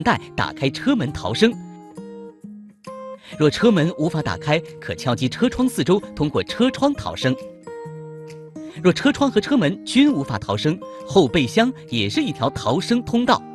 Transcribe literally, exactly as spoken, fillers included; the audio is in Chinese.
带打开车门逃生。若车门无法打开，可敲击车窗四周，通过车窗逃生。若车窗和车门均无法逃生，后备箱也是一条逃生通道。